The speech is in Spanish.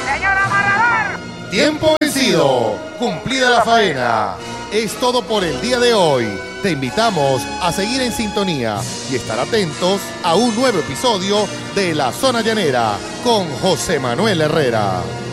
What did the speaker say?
¡Señor amarrador! Tiempo vencido, cumplida la faena. Es todo por el día de hoy. Te invitamos a seguir en sintonía y estar atentos a un nuevo episodio de La Zona Llanera con José Manuel Herrera.